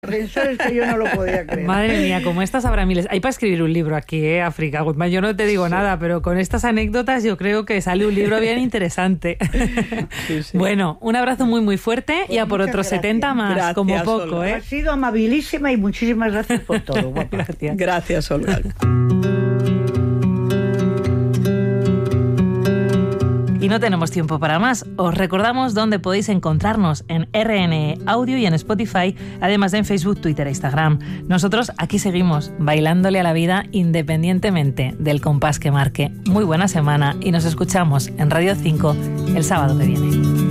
Es que yo no lo podía creer. Madre mía, como estas habrá miles. Hay para escribir un libro aquí, África Guzmán. Yo no te digo nada, pero con estas anécdotas yo creo que sale un libro bien interesante. Sí. Bueno, un abrazo muy muy fuerte y a por otros 70 más, gracias, como poco, Olga. Has sido amabilísima y muchísimas gracias por todo, guapa. Gracias, Olga. Y no tenemos tiempo para más. Os recordamos dónde podéis encontrarnos en RNE Audio y en Spotify, además de en Facebook, Twitter e Instagram. Nosotros aquí seguimos bailándole a la vida independientemente del compás que marque. Muy buena semana y nos escuchamos en Radio 5 el sábado que viene.